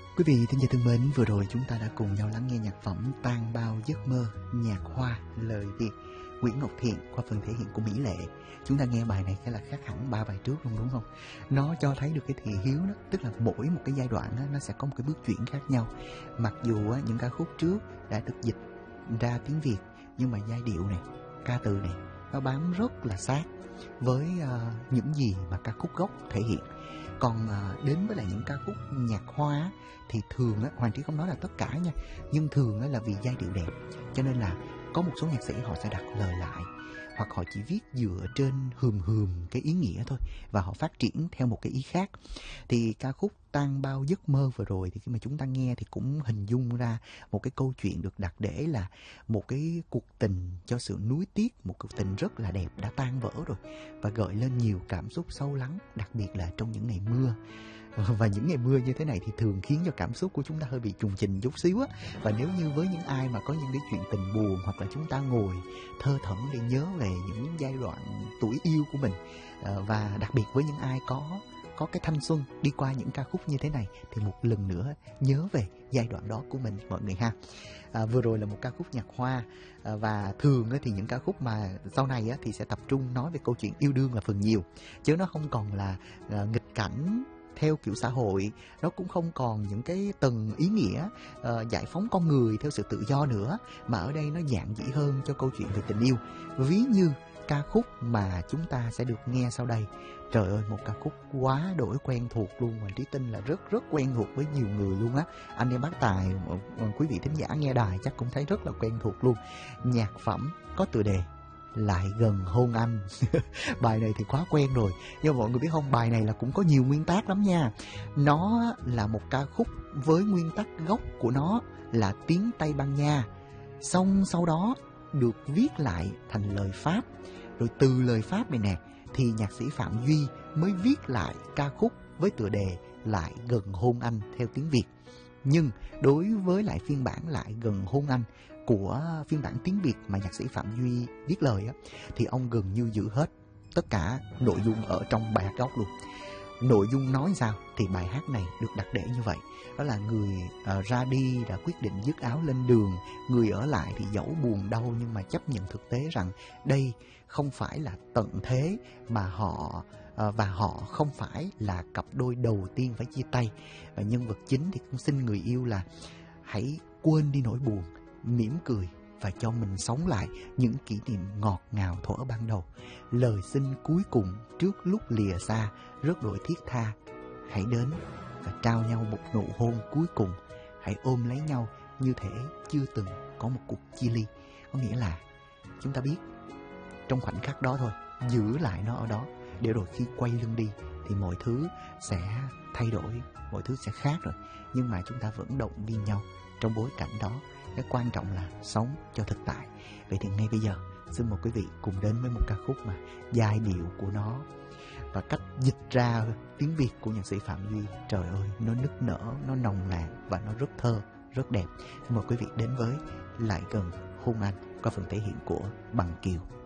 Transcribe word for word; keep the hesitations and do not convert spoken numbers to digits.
Quý vị thính giả thân mến, vừa rồi chúng ta đã cùng nhau lắng nghe nhạc phẩm Tan Bao Giấc Mơ, nhạc Hoa, lời Việt, Nguyễn Ngọc Thiện qua phần thể hiện của Mỹ Lệ. Chúng ta nghe bài này khá là khác hẳn ba bài trước luôn, đúng không? Nó cho thấy được cái thị hiếu đó, tức là mỗi một cái giai đoạn đó, nó sẽ có một cái bước chuyển khác nhau. Mặc dù á, những ca khúc trước đã được dịch ra tiếng Việt, nhưng mà giai điệu này, ca từ này, nó bám rất là sát với uh, những gì mà ca khúc gốc thể hiện. Còn uh, đến với lại những ca khúc nhạc Hoa thì thường á, Hoàng Trí không nói là tất cả nha, nhưng thường á, là vì giai điệu đẹp, cho nên là có một số nhạc sĩ họ sẽ đặt lời lại, hoặc họ chỉ viết dựa trên hườm hườm cái ý nghĩa thôi, và họ phát triển theo một cái ý khác. Thì ca khúc Tan Bao Giấc Mơ vừa rồi thì khi mà chúng ta nghe thì cũng hình dung ra một cái câu chuyện được đặt để là một cái cuộc tình cho sự nuối tiếc, một cuộc tình rất là đẹp đã tan vỡ rồi, và gợi lên nhiều cảm xúc sâu lắng, đặc biệt là trong những ngày mưa. Và những ngày mưa như thế này thì thường khiến cho cảm xúc của chúng ta hơi bị trùng trình chút xíu á. Và nếu như với những ai mà có những cái chuyện tình buồn, hoặc là chúng ta ngồi thơ thẩn để nhớ về những giai đoạn tuổi yêu của mình, và đặc biệt với những ai có có cái thanh xuân đi qua những ca khúc như thế này, thì một lần nữa nhớ về giai đoạn đó của mình mọi người ha. À, vừa rồi là một ca khúc nhạc Hoa, à, và thường thì những ca khúc mà sau này thì sẽ tập trung nói về câu chuyện yêu đương là phần nhiều, chứ nó không còn là à, nghịch cảnh theo kiểu xã hội, nó cũng không còn những cái tầng ý nghĩa uh, giải phóng con người theo sự tự do nữa, mà ở đây nó dạn dĩ hơn cho câu chuyện về tình yêu. Ví như ca khúc mà chúng ta sẽ được nghe sau đây. Trời ơi, một ca khúc quá đổi quen thuộc luôn, mà Trí tin là rất rất quen thuộc với nhiều người luôn á. Anh em bác tài, quý vị thính giả nghe đài chắc cũng thấy rất là quen thuộc luôn. Nhạc phẩm có tựa đề Lại Gần Hôn Anh. Bài này thì quá quen rồi, nhưng mọi người biết không, bài này là cũng có nhiều nguyên tác lắm nha. Nó là một ca khúc với nguyên tắc gốc của nó là tiếng Tây Ban Nha, xong sau đó được viết lại thành lời Pháp, rồi từ lời Pháp này nè thì nhạc sĩ Phạm Duy mới viết lại ca khúc với tựa đề Lại Gần Hôn Anh theo tiếng Việt. Nhưng đối với lại phiên bản Lại Gần Hôn Anh của phiên bản tiếng Việt mà nhạc sĩ Phạm Duy viết lời á, thì ông gần như giữ hết tất cả nội dung ở trong bài hát gốc luôn. Nội dung nói sao thì bài hát này được đặt để như vậy, đó là người uh, ra đi đã quyết định dứt áo lên đường, người ở lại thì dẫu buồn đau nhưng mà chấp nhận thực tế rằng đây không phải là tận thế mà họ uh, và họ không phải là cặp đôi đầu tiên phải chia tay. Và nhân vật chính thì cũng xin người yêu là hãy quên đi nỗi buồn, mỉm cười và cho mình sống lại những kỷ niệm ngọt ngào thuở ban đầu. Lời xin cuối cùng trước lúc lìa xa rất đổi thiết tha. Hãy đến và trao nhau một nụ hôn cuối cùng. Hãy ôm lấy nhau như thể chưa từng có một cuộc chia ly. Có nghĩa là chúng ta biết trong khoảnh khắc đó thôi, giữ lại nó ở đó, để rồi khi quay lưng đi thì mọi thứ sẽ thay đổi, mọi thứ sẽ khác rồi. Nhưng mà chúng ta vẫn động viên nhau trong bối cảnh đó. Cái quan trọng là sống cho thực tại. Vậy thì ngay bây giờ xin mời quý vị cùng đến với một ca khúc mà giai điệu của nó và cách dịch ra tiếng Việt của nhạc sĩ Phạm Duy, trời ơi, nó nức nở, nó nồng nàn và nó rất thơ, rất đẹp. Xin mời quý vị đến với Lại Gần Hôn Anh qua phần thể hiện của Bằng Kiều.